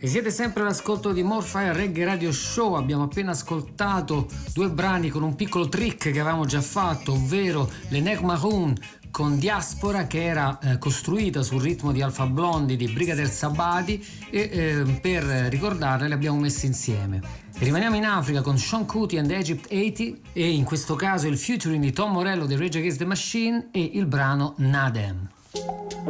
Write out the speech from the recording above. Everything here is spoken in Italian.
E siete sempre all'ascolto di More Fire Reggae Radio Show. Abbiamo appena ascoltato due brani con un piccolo trick che avevamo già fatto, ovvero l'Enec Maroon con Diaspora, che era costruita sul ritmo di Alpha Blondy di Brigadier Sabati, e per ricordarle le abbiamo messe insieme. Rimaniamo in Africa con Sean Kuti and Egypt 80, e in questo caso il featuring di Tom Morello dei Rage Against the Machine e il brano Nadem.